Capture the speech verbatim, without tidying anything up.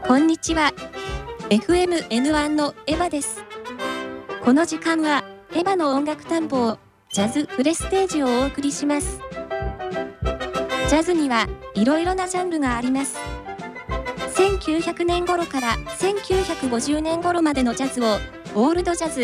こんにちは。エフエムエヌワン のエヴァです。この時間はエヴァの音楽探訪、ジャズフレステージをお送りします。ジャズにはいろいろなジャンルがあります。せんきゅうひゃくねん頃からせんきゅうひゃくごじゅうねん頃までのジャズをオールドジャズ